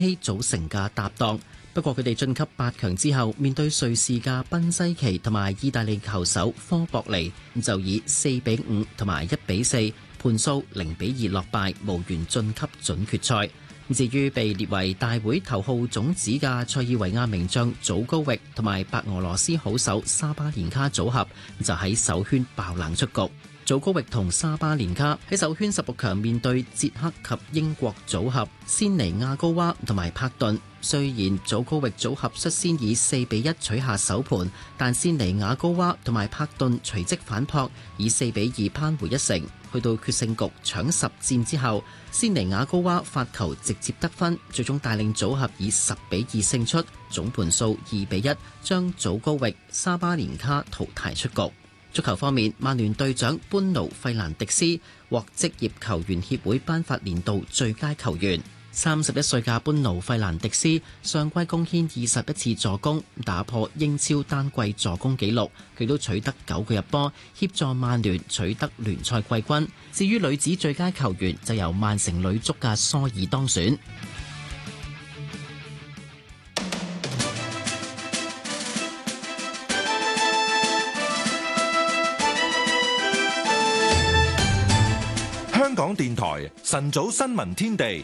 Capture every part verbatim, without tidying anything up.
希組成嘅搭檔。不過佢哋晉級八強之後，面對瑞士嘅賓西奇同埋意大利球手科博尼，就以四比五同埋一比四盤數零比二落敗，無緣晉級準決賽。至於被列為大會頭號種子嘅塞爾維亞名將祖高域同埋白俄羅斯好手沙巴連卡組合，就喺首圈爆冷出局。祖高域同沙巴連卡喺首圈十六強面對捷克及英國組合仙尼亞高娃同埋柏頓。雖然祖高域組合率先以四比一取下首盤，但仙尼亞高娃同埋柏頓隨即反撲，以四比二扳回一城。去到決勝局搶十戰之後，仙尼亞高娃發球直接得分，最終帶領組合以十比二勝出，總盤數二比一將祖高域、沙巴連卡淘汰出局。足球方面，曼聯隊長班奴費蘭迪斯獲職業球員協會頒發年度最佳球員。三十一歲嘅班奴費蘭迪斯上季貢獻二十一次助攻，打破英超單季助攻紀錄。佢都取得九個入波，協助曼聯取得聯賽季軍。至於女子最佳球員，就由曼城女足嘅蘇爾當選。 香港電台晨早新聞天地。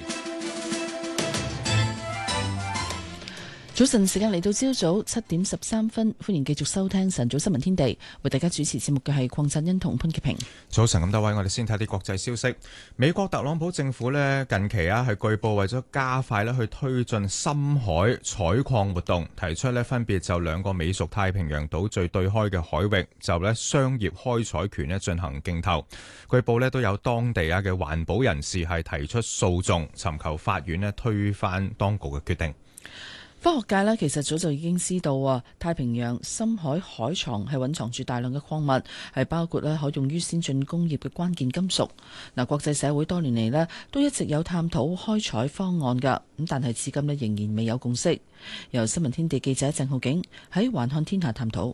早晨時間嚟到朝早七點十三分，歡迎繼續收聽晨早新聞天地，為大家主持節目嘅係鄺振欣同潘潔平。 早晨咁多位，我哋先睇啲國際消息。美國特朗普政府呢近期啊係據報為咗加快咧去推進深海採礦活動，提出呢分別就兩個美屬太平洋島最對開嘅海域就呢商業開採權呢進行競投。據報呢都有當地啊嘅環保人士係提出訴訟，尋求法院呢推翻當局嘅決定。 科學界呢，其實早就已經知道啊，太平洋深海海床係蘊藏住大量嘅礦物，係包括咧可用於先進工業嘅關鍵金屬。嗱，國際社會多年嚟呢都一直有探討開採方案㗎，咁但係至今呢仍然未有共識。由新聞天地記者鄭浩景喺環看天下探討。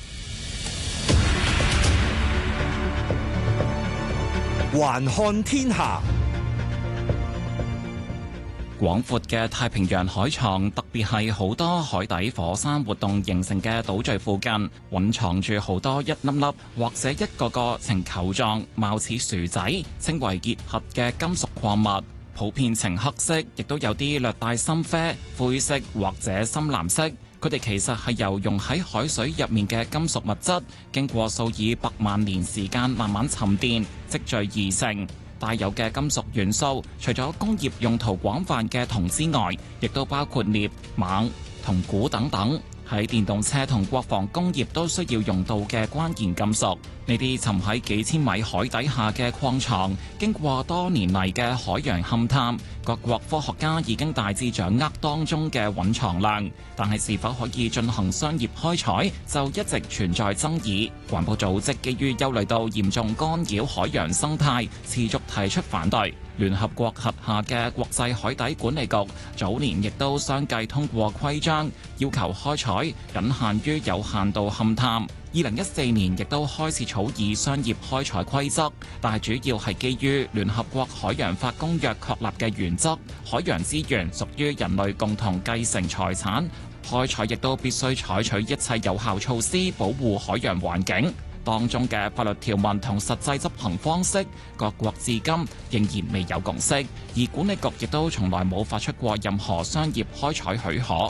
環看天下。 廣闊嘅太平洋海床，特別係好多海底火山活動形成嘅島嶼附近，蘊藏住好多一粒粒或者一個個呈球狀、貌似薯仔，稱為結核嘅金屬礦物，普遍呈黑色，亦都有啲略帶深啡、灰色或者深藍色。佢哋其實係由溶喺海水入面嘅金屬物質，經過數以百萬年時間慢慢沉澱積聚而成。帶有嘅金屬元素，除咗工業用途廣泛嘅銅之外，亦都包括鎳、錳同鈷等等，喺電動車同國防工業都需要用到嘅關鍵金屬。呢啲沉喺幾千米海底下嘅礦床，經過多年嚟嘅海洋勘探，各國科學家已經大致掌握當中嘅蘊藏量，但係是，是否可以進行商業開採，就一直存在爭議。環保組織基於憂慮到嚴重干擾海洋生態，持續提出反對。聯合國轄下嘅國際海底管理局早年亦都相繼通過規章，要求開採僅限於有限度勘探。二零一四年亦都開始草擬商業開採規則，但係主要係基於聯合國海洋法公約確立嘅原則，海洋資源屬於人類共同繼承財產，開採亦都必須採取一切有效措施保護海洋環境。當中嘅法律條文同實際執行方式，各國至今仍然未有共識，而管理局亦都從來冇發出過任何商業開採許可。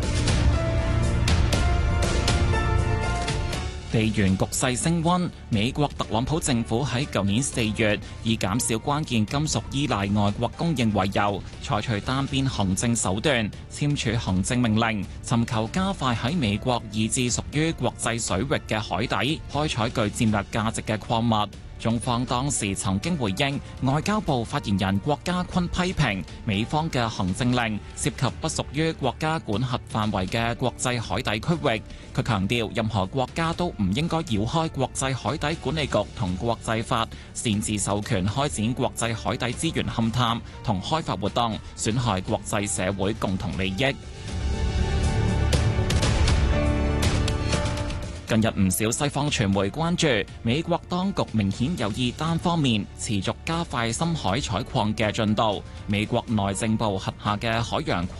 地緣局勢升溫，美國特朗普政府喺舊年四月以減少關鍵金屬依賴外國供應為由，採取單邊行政手段，簽署行政命令，尋求加快喺美國以至屬於國際水域嘅海底開採具戰略價值嘅礦物。中方當時曾經回應外交部發言人郭家坤批評美方嘅行政令涉及不屬於國家管轄範圍嘅國際海底區域。佢強調，任何國家都唔應該繞開國際海底管理局同國際法，擅自授權開展國際海底資源勘探同開發活動，損害國際社會共同利益。 近日唔少西方傳媒關注美國當局明顯有意單方面持續加快深海採礦嘅進度。美國內政部轄下嘅海洋